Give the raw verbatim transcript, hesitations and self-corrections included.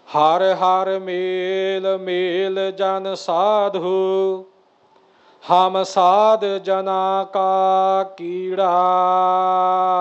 ਹਰ ਹਰ ਮੇਲ ਮੇਲ ਜਨ ਸਾਧੂ, ਹਮ ਸਾਧ जना का कीड़ा।